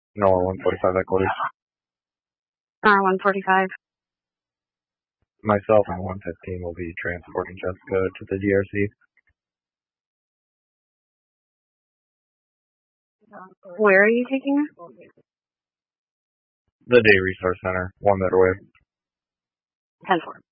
No, 145 equity. 145. Myself and 115 will be transporting Jessica to the DRC. Where are you taking her? The Day Resource Center, 1 meter away. 10-4.